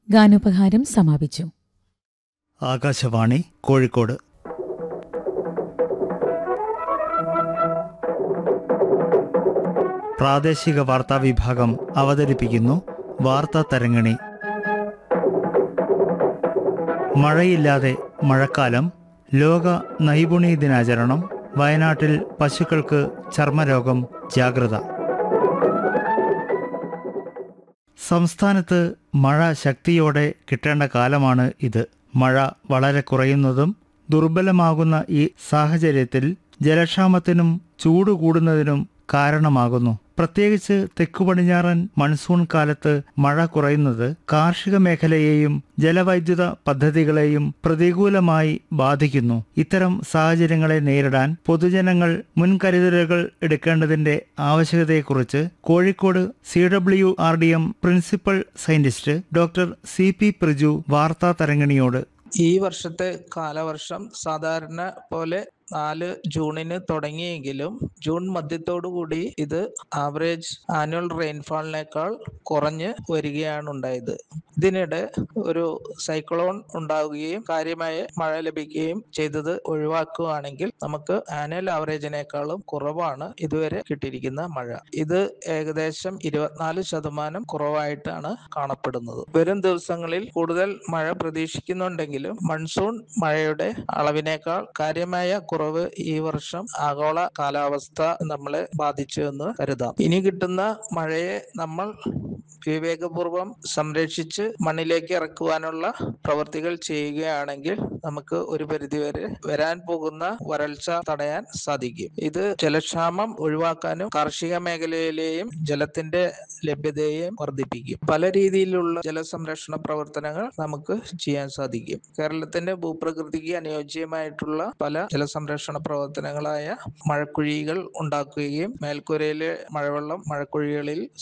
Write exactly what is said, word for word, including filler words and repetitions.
ഗാനോപഹാരം സമാപിച്ചു. ആകാശവാണി കോഴിക്കോട്. പ്രാദേശിക വാർത്താ വിഭാഗം അവതരിപ്പിക്കുന്നു വാർത്താ തരങ്ങിണി. മഴയില്ലാതെ മഴക്കാലം, ലോക നൈപുണി ദിനാചരണം, വയനാട്ടിൽ പശുക്കൾക്ക് ചർമ്മരോഗം, ജാഗ്രത. സംസ്ഥാനത്ത് മഴ ശക്തിയോടെ കിട്ടേണ്ട കാലമാണ് ഇത്. മഴ വളരെ കുറയുന്നതും ദുർബലമാകുന്ന ഈ സാഹചര്യത്തിൽ ജലക്ഷാമത്തിനും ചൂട് കൂടുന്നതിനും കാരണമാകുന്നു. പ്രത്യേകിച്ച് തെക്കു പടിഞ്ഞാറൻ മൺസൂൺ കാലത്ത് മഴ കുറയുന്നത് കാർഷിക മേഖലയെയും ജലവൈദ്യുത പദ്ധതികളെയും പ്രതികൂലമായി ബാധിക്കുന്നു. ഇത്തരം സാഹചര്യങ്ങളെ നേരിടാൻ പൊതുജനങ്ങൾ മുൻകരുതലുകൾ എടുക്കേണ്ടതിന്റെ ആവശ്യകതയെക്കുറിച്ച് Kozhikode C W R D M principal scientist doctor C P Priju വാർത്താ തരങ്ങിണിയോട്. ഈ വർഷത്തെ കാലവർഷം സാധാരണ പോലെ നാല് ജൂണിന് തുടങ്ങിയെങ്കിലും ജൂൺ മധ്യത്തോടുകൂടി ഇത് ആവറേജ് ആനുവൽ റെയിൻഫാളിനേക്കാൾ കുറഞ്ഞ് വരികയാണ് ഉണ്ടായത്. ഇതിനിടെ ഒരു സൈക്ലോൺ ഉണ്ടാവുകയും കാര്യമായ മഴ ലഭിക്കുകയും ചെയ്തത് ഒഴിവാക്കുകയാണെങ്കിൽ നമുക്ക് ആനുവൽ ആവറേജിനേക്കാളും കുറവാണ് ഇതുവരെ കിട്ടിയിരിക്കുന്ന മഴ. ഇത് ഏകദേശം ഇരുപത്തിനാല് ശതമാനം കുറവായിട്ടാണ് കാണപ്പെടുന്നത്. വരും ദിവസങ്ങളിൽ കൂടുതൽ മഴ പ്രതീക്ഷിക്കുന്നുണ്ടെങ്കിലും മൺസൂൺ മഴയുടെ അളവിനേക്കാൾ കാര്യമായ കുറവ് ഈ വർഷം ആഗോള കാലാവസ്ഥ നമ്മളെ ബാധിച്ചു എന്ന് കരുതാം. ഇനി കിട്ടുന്ന മഴയെ നമ്മൾ വിവേകപൂർവം സംരക്ഷിച്ച് മണ്ണിലേക്ക് ഇറക്കുവാനുള്ള പ്രവർത്തികൾ ചെയ്യുകയാണെങ്കിൽ നമുക്ക് ഒരു പരിധിവരെ വരാൻ പോകുന്ന വരൾച്ച തടയാൻ സാധിക്കും. ഇത് ജലക്ഷാമം ഒഴിവാക്കാനും കാർഷിക മേഖലയിലെയും ജലത്തിന്റെ ലഭ്യതയെയും വർദ്ധിപ്പിക്കും. പല രീതിയിലുള്ള ജലസംരക്ഷണ പ്രവർത്തനങ്ങൾ നമുക്ക് ചെയ്യാൻ സാധിക്കും. കേരളത്തിന്റെ ഭൂപ്രകൃതിക്ക് അനുയോജ്യമായിട്ടുള്ള പല ജലസംരക്ഷണ പ്രവർത്തനങ്ങളായ മഴക്കുഴികൾ ഉണ്ടാക്കുകയും മേൽക്കൂരയിലെ മഴവെള്ളം മഴക്കുഴികളിൽ